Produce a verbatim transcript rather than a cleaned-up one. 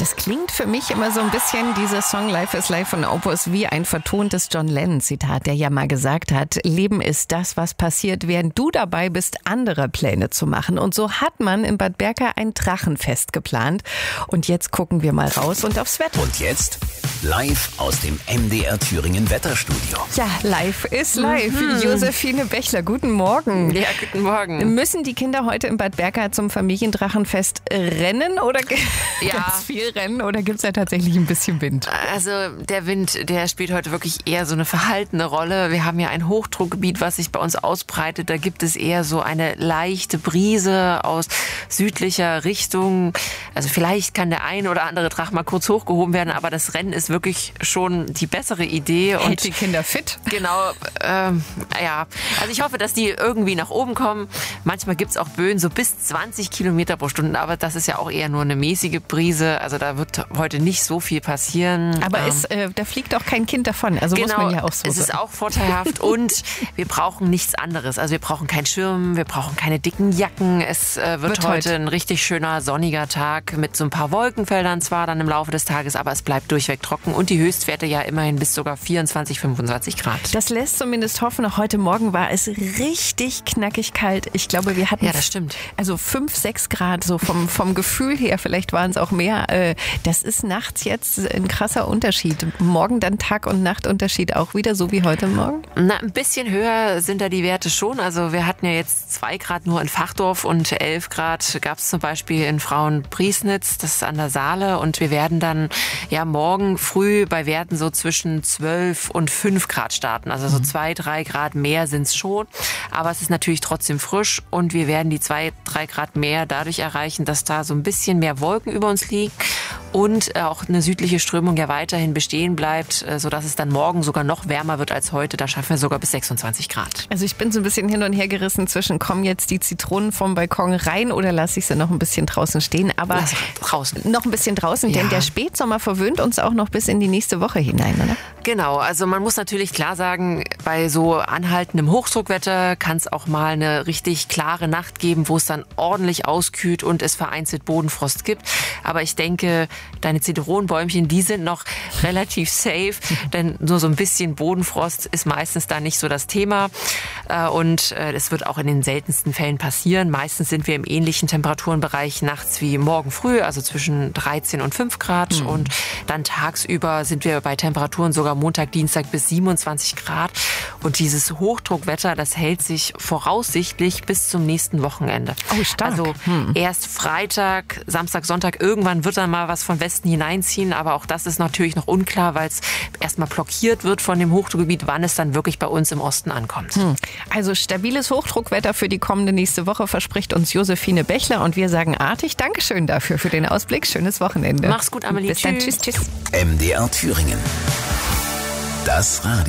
Das klingt für mich immer so ein bisschen, dieser Song Life is Life von Opus, wie ein vertontes John Lennon-Zitat, der ja mal gesagt hat, Leben ist das, was passiert, während du dabei bist, andere Pläne zu machen. Und so hat man in Bad Berka ein Drachenfest geplant. Und jetzt gucken wir mal raus und aufs Wetter. Und jetzt live aus dem M D R Thüringen Wetterstudio. Ja, live ist live. Mhm. Josephine Bechler, guten Morgen. Ja, guten Morgen. Müssen die Kinder heute in Bad Berka zum Familiendrachenfest rennen oder ja. ganz viel rennen oder gibt es da tatsächlich ein bisschen Wind? Also der Wind, der spielt heute wirklich eher so eine verhaltene Rolle. Wir haben ja ein Hochdruckgebiet, was sich bei uns ausbreitet. Da gibt es eher so eine leichte Brise aus südlicher Richtung. Also vielleicht kann der ein oder andere Drachen mal kurz hochgehoben werden, aber das Rennen ist wirklich schon die bessere Idee. Hält und die Kinder fit? Genau, ähm, ja. Also ich hoffe, dass die irgendwie nach oben kommen. Manchmal gibt es auch Böen so bis zwanzig Kilometer pro Stunde, aber das ist ja auch eher nur eine mäßige Brise. Also da wird heute nicht so viel passieren. Aber ähm, es, äh, da fliegt auch kein Kind davon, also genau, muss man ja auch so es ist sagen. auch vorteilhaft und wir brauchen nichts anderes. Also wir brauchen keinen Schirm, wir brauchen keine dicken Jacken. Es äh, wird, Wird heute heute. ein richtig schöner sonniger Tag mit so ein paar Wolkenfeldern zwar dann im Laufe des Tages, aber es bleibt durchweg trocken und die Höchstwerte ja immerhin bis sogar vierundzwanzig, fünfundzwanzig Grad. Das lässt zumindest hoffen. Heute Morgen war es richtig knackig kalt. Ich glaube, wir hatten Ja, das stimmt. also fünf, sechs Grad, so vom, vom Gefühl her. Vielleicht waren es auch mehr. Äh, Das ist nachts jetzt ein krasser Unterschied. Morgen dann Tag- und Nachtunterschied auch wieder, so wie heute Morgen? Na, ein bisschen höher sind da die Werte schon. Also wir hatten ja jetzt zwei Grad nur in Fachdorf und elf Grad gab es zum Beispiel in Frauenpriesnitz, das ist an der Saale. Und wir werden dann ja morgen früh bei Werten so zwischen zwölf und fünf Grad starten. Also so zwei, drei Grad mehr sind es schon. Aber es ist natürlich trotzdem frisch und wir werden die zwei, drei Grad mehr dadurch erreichen, dass da so ein bisschen mehr Wolken über uns liegen und auch eine südliche Strömung ja weiterhin bestehen bleibt, sodass es dann morgen sogar noch wärmer wird als heute. Da schaffen wir sogar bis sechsundzwanzig Grad. Also ich bin so ein bisschen hin und her gerissen zwischen, kommen jetzt die Zitronen vom Balkon rein oder lasse ich sie noch ein bisschen draußen stehen? Aber Lass draußen. noch ein bisschen draußen, denn Ja. der Spätsommer verwöhnt uns auch noch bis in die nächste Woche hinein, oder? Genau, also man muss natürlich klar sagen, bei so anhaltendem Hochdruckwetter kann es auch mal eine richtig klare Nacht geben, wo es dann ordentlich auskühlt und es vereinzelt Bodenfrost gibt. Aber ich denke, deine Zitronenbäumchen, die sind noch relativ safe, denn nur so ein bisschen Bodenfrost ist meistens da nicht so das Thema. Und es wird auch in den seltensten Fällen passieren. Meistens sind wir im ähnlichen Temperaturenbereich nachts wie morgen früh, also zwischen dreizehn und fünf Grad. Mhm. Und dann tagsüber sind wir bei Temperaturen sogar Montag, Dienstag bis siebenundzwanzig Grad. Und dieses Hochdruckwetter, das hält sich voraussichtlich bis zum nächsten Wochenende. Oh, stark. Also hm. erst Freitag, Samstag, Sonntag, irgendwann wird dann mal was von Westen hineinziehen. Aber auch das ist natürlich noch unklar, weil es erstmal blockiert wird von dem Hochdruckgebiet, wann es dann wirklich bei uns im Osten ankommt. Hm. Also stabiles Hochdruckwetter für die kommende nächste Woche verspricht uns Josephine Bechler und wir sagen artig Dankeschön dafür, für den Ausblick. Schönes Wochenende. Mach's gut, Amelie. Bis dann. Tschüss, tschüss. M D R Thüringen. Das Radio.